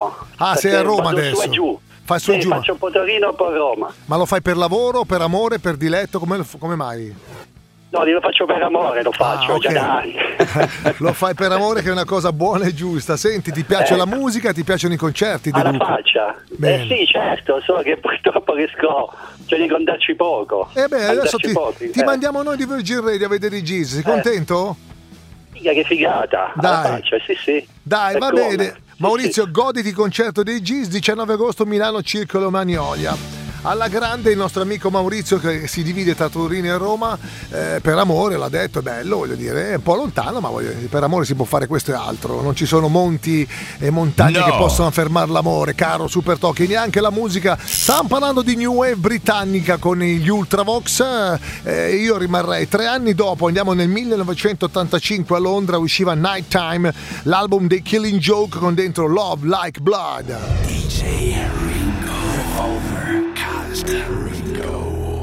Torino. Ah, sei a Roma vado adesso. Su e giù. Fai su e giù. Faccio un po' Torino e un po' Roma. Ma lo fai per lavoro, per amore, per diletto? Come mai? No, lo faccio per amore, lo faccio ok. già da anni. Lo fai per amore, che è una cosa buona e giusta. Senti, ti piace la musica, ti piacciono i concerti? Alla Deduco? faccia. Bene. Sì, certo, so che purtroppo riesco, cioè di contarci poco. Adesso Contarci ti mandiamo noi di Virgin Radio a vedere i Geez. Sei contento? Figa, che figata. Alla Dai. faccia, sì. Dai, E va come? bene. Sì, Maurizio, sì. goditi il concerto dei Geez, 19 agosto, Milano, Circolo Magnolia. Alla grande il nostro amico Maurizio, che si divide tra Torino e Roma, per amore, l'ha detto, è bello, voglio dire, è un po' lontano, ma per amore si può fare questo e altro. Non ci sono monti e montagne che possono fermare l'amore, caro Super Toki, neanche la musica. Stavamo parlando di New Wave britannica con gli Ultravox. Io rimarrei 3 anni dopo, andiamo nel 1985 a Londra, usciva Nighttime, l'album dei Killing Joke con dentro Love Like Blood. DJ Ringo Overcast